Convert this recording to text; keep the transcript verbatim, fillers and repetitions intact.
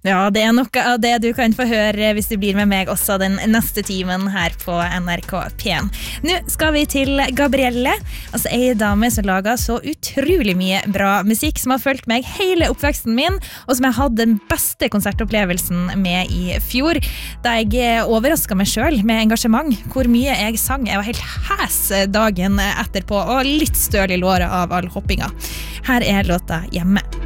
Ja, det er noe av det du kan få høre hvis du blir med meg også den neste timen her på N R K P en. Nå skal vi til Gabrielle, altså en dame som lager så utrolig mye bra musikk, som har fulgt meg hele oppveksten min, og som jeg hadde den beste konsertopplevelsen med i fjor, da jeg overrasket meg selv med engasjement, hvor mye jeg sang. Jeg var helt hæs dagen etterpå, og litt støl i låret av all hoppinga. Her er låta Hjemme.